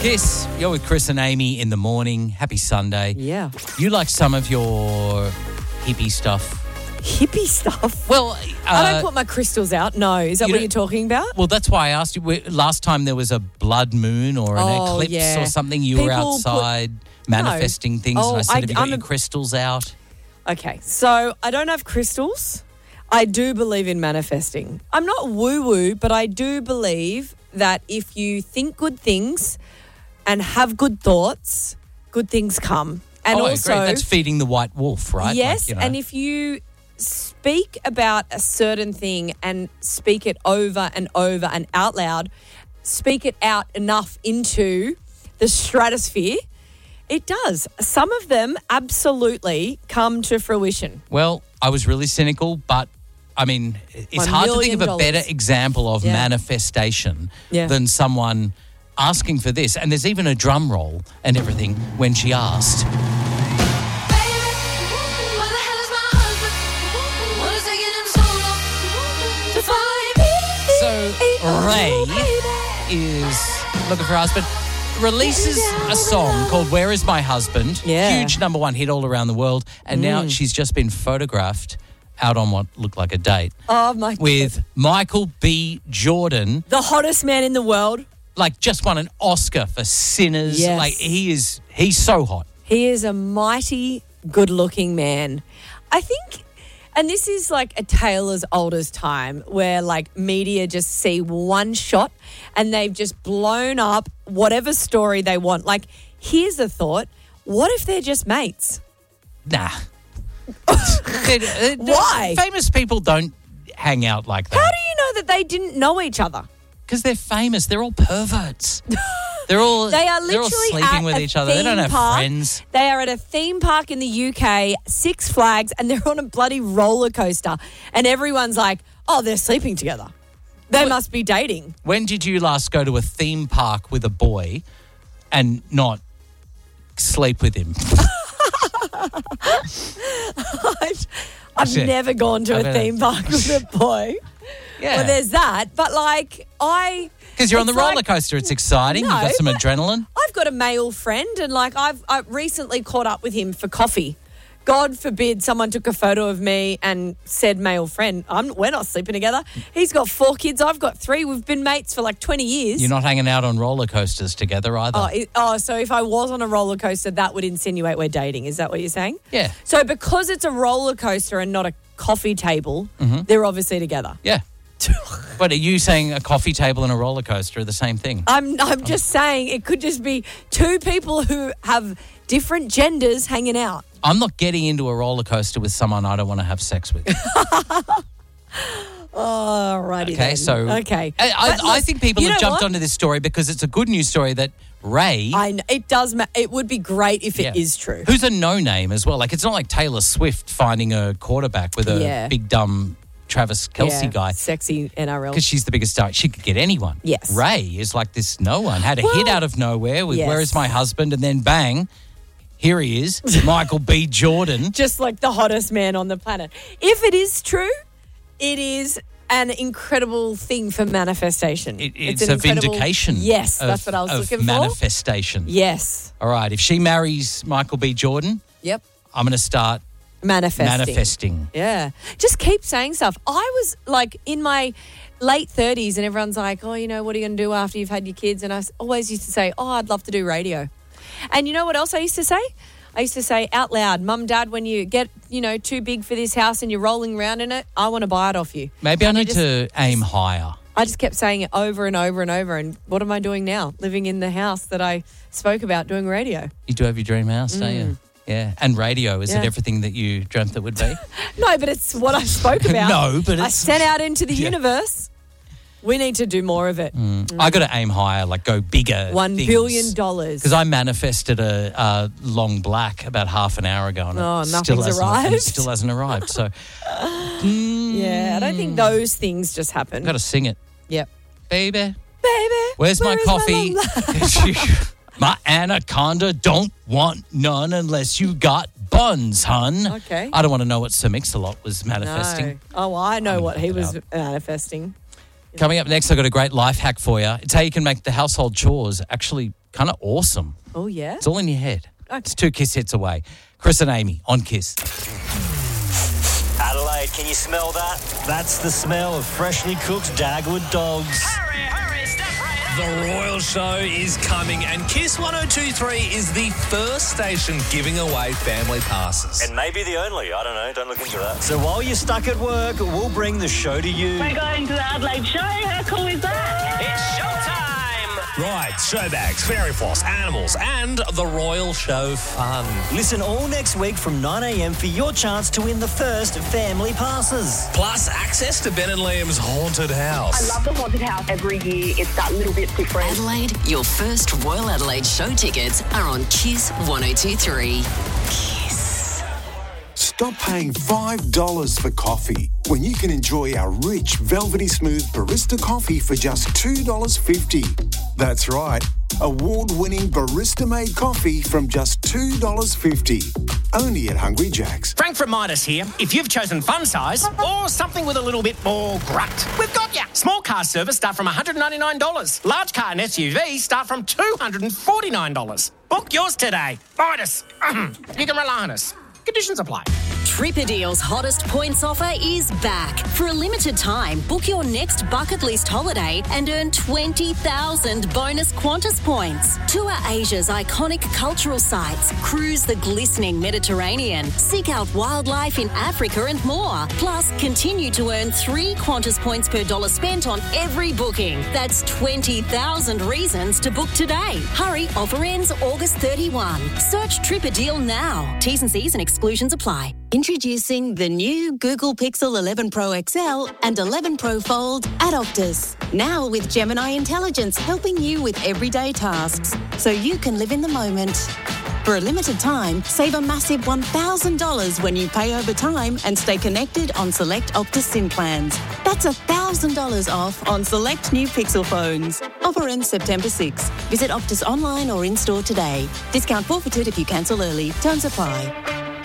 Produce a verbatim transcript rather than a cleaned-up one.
Kiss. You're with Chris and Amy in the morning. Happy Sunday. Yeah. You like some of your hippie stuff? Hippie stuff? Well, uh, I don't put my crystals out. No. Is that you what don't- you're talking about? well, that's why I asked you. we- Last time there was a blood moon or an Oh, eclipse yeah. or something. You were People put- outside manifesting things, Oh, and I said, I- "Have you got I'm your a- crystals out?" Okay. So I don't have crystals. I do believe in manifesting. I'm not woo-woo, but I do believe that if you think good things and have good thoughts, good things come. And oh, also, I agree. That's feeding the white wolf, right? yes, Like, you know. and if you speak about a certain thing and speak it over and over and out loud, speak it out enough into the stratosphere, it does. Some of them absolutely come to fruition. Well, I was really cynical, but I mean, it's One hard to think million of a better dollars. example of Yeah. manifestation Yeah. than someone asking for this. And there's even a drum roll and everything when she asked. So Ray is looking for a husband. Releases a song called Where Is My Husband? Yeah. Huge number one hit all around the world. And now she's just been photographed out on what looked like a date Oh, my with God. Michael B. Jordan. The hottest man in the world. Like, just won an Oscar for Sinners. Yes. Like, he is, he's so hot. He is a mighty good-looking man. I think, and this is like a tale as old as time, where like media just see one shot and they've just blown up whatever story they want. Like, here's a thought. What if they're just mates? Nah. They're- they're- Why? Famous people don't hang out like How that. do you know that they didn't know each other? Because they're famous. They're all perverts. They're all They are they're all literally sleeping at with a each other. They don't theme have park. friends. They are at a theme park in the U K, Six Flags, and they're on a bloody roller coaster. And everyone's like, oh, they're sleeping together. They What- must be dating. When did you last go to a theme park with a boy and not sleep with him? I've, I've Shit. never gone to I a better- theme park with a boy. Yeah. Well, there's that. But like, I... Because you're on the it's roller like- coaster. It's exciting. No, You've got some but- adrenaline. I've got a male friend, and like I've I recently caught up with him for coffee. God forbid someone took a photo of me and said male friend. I'm, we're not sleeping together. He's got four kids. I've got three. We've been mates for like twenty years. You're not hanging out on roller coasters together either. Oh, it, oh, so if I was on a roller coaster, that would insinuate we're dating. Is that what you're saying? Yeah. So because it's a roller coaster and not a coffee table, Mm-hmm. they're obviously together. Yeah. What are you saying? A coffee table and a roller coaster are the same thing? I'm I'm just saying it could just be two people who have different genders hanging out. I'm not getting into a roller coaster with someone I don't want to have sex with. Alrighty Okay, then. so okay. I, I, But I look, think people you have know jumped what? onto this story because it's a good news story that Ray, I know, it does. Ma- it would be great if it is Yeah. true. who's a no name as well. Like, it's not like Taylor Swift finding a quarterback with a Yeah. big dumb Travis Kelce Yeah, guy. sexy N R L. Because she's the biggest star. She could get anyone. Yes. Ray is like this no one. Had a Well, hit out of nowhere with yes. Where Is My Husband? And then bang, here he is, Michael B. Jordan. Just like the hottest man on the planet. If it is true, it is an incredible thing for manifestation. It, it's an a incredible- vindication. Yes, of, that's what I was of looking for. manifestation. Yes. All right. If she marries Michael B. Jordan, Yep. I'm going to start Manifesting. manifesting. Yeah. Just keep saying stuff. I was like in my late thirties and everyone's like, oh, you know, what are you going to do after you've had your kids? And I s- always used to say, oh, I'd love to do radio. And you know what else I used to say? I used to say out loud, Mum, Dad, when you get, you know, too big for this house and you're rolling around in it, I want to buy it off you. Maybe I And you need just- to aim higher. I just kept saying it over and over and over. And what am I doing now? Living in the house that I spoke about doing radio. You do have your dream house, don't you? Yeah. And radio, is Mm. Yeah. it everything that you dreamt it would be? No, but it's what I spoke about. No, but I it's- sent out into the Yeah. universe. We need to do more of it. I got to aim higher, like go bigger. One billion dollars. Because I manifested a, a long black about half an hour ago, and Oh, it still nothing's hasn't, and arrived. it still hasn't arrived. So Yeah, I don't think those things just happen. I've got to sing it, Yep. baby. Baby, Where's where my is coffee? long black- My anaconda don't want none unless you got buns, hun. Okay. I don't want to know what Sir Mix-a-Lot was manifesting. No. Oh, well, I know I'm what he looking was it manifesting. Coming up next, I've got a great life hack for you. It's how you can make the household chores actually kind of awesome. Oh, yeah? It's all in your head. Okay. It's two Kiss hits away. Chris and Amy on Kiss. Adelaide, can you smell that? That's the smell of freshly cooked Dagwood dogs. Hurry, hurry, step right up. The Royal Show is coming, and Kiss one oh two point three is the first station giving away family passes. And maybe the only. I don't know. Don't look into that. So while you're stuck at work, we'll bring the show to you. We're going to the Adelaide Show. How cool is that? It's showtime! Right, showbags, fairy floss, animals, and the Royal Show fun. Listen all next week from nine a.m. for your chance to win the first family passes. Plus, access to Ben and Liam's haunted house. I love the haunted house. Every year it's that little bit different. Adelaide, your first Royal Adelaide show tickets are on Kiss one oh two point three. Kiss. Stop paying five dollars for coffee when you can enjoy our rich, velvety smooth barista coffee for just two dollars fifty. That's right, award-winning barista-made coffee from just two dollars fifty. Only at Hungry Jack's. Frank from Midas here. If you've chosen fun size or something with a little bit more grunt, we've got you. Small car service start from one hundred ninety-nine dollars. Large car and S U V start from two hundred forty-nine dollars. Book yours today. Midas. You can rely on us. Conditions apply. Tripadeal's hottest points offer is back. For a limited time, book your next bucket list holiday and earn twenty thousand bonus Qantas points. Tour Asia's iconic cultural sites, cruise the glistening Mediterranean, seek out wildlife in Africa and more. Plus, continue to earn three Qantas points per dollar spent on every booking. That's twenty thousand reasons to book today. Hurry, offer ends August thirty-first. Search Tripadeal now. T's and C's and exclusions apply. Introducing the new Google Pixel eleven Pro X L and eleven Pro Fold at Optus. Now with Gemini Intelligence helping you with everyday tasks, so you can live in the moment. For a limited time, save a massive one thousand dollars when you pay over time and stay connected on select Optus SIM plans. That's one thousand dollars off on select new Pixel phones. Offer ends September sixth. Visit Optus online or in-store today. Discount forfeited if you cancel early. Terms apply.